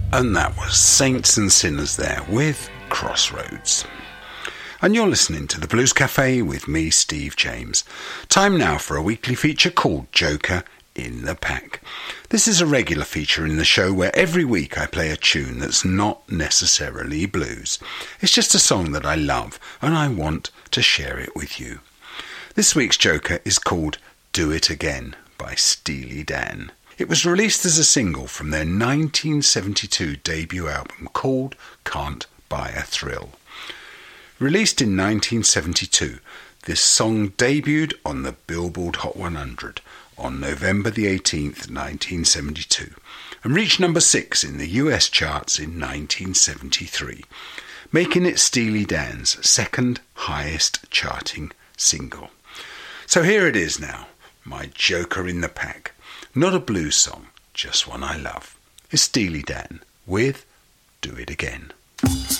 And that was Saints and Sinners there with Crossroads. And you're listening to the Blues Cafe with me, Steve James. Time now for a weekly feature called Joker in the Pack. This is a regular feature in the show where every week I play a tune that's not necessarily blues. It's just a song that I love and I want to share it with you. This week's Joker is called Do It Again by Steely Dan. It was released as a single from their 1972 debut album called Can't Buy a Thrill. Released in 1972, this song debuted on the Billboard Hot 100 on November the 18th, 1972, and reached number 6 in the US charts in 1973, making it Steely Dan's second highest charting single. So here it is now, my Joker in the Pack. Not a blues song, just one I love. It's Steely Dan with Do It Again.